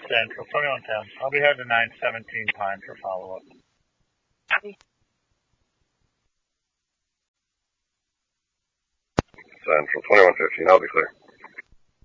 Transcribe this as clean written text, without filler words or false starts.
Central, 2110. I'll be heading to 917 Pine for follow-up. Central, 2115, I'll be clear.